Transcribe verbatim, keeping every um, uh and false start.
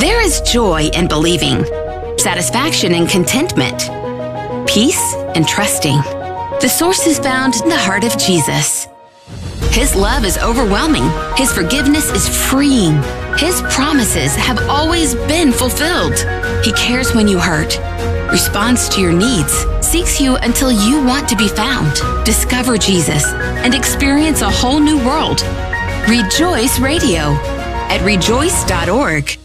There is joy in believing, satisfaction in contentment, peace in trusting. The source is found in the heart of Jesus. His love is overwhelming. His forgiveness is freeing. His promises have always been fulfilled. He cares when you hurt, responds to your needs, seeks you until you want to be found. Discover Jesus and experience a whole new world. Rejoice Radio at rejoice dot org.